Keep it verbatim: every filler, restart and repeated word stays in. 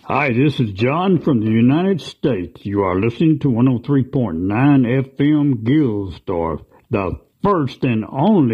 Hi, this is John from the United States. You are listening to one oh three point nine F M Gilsdorf, the first and only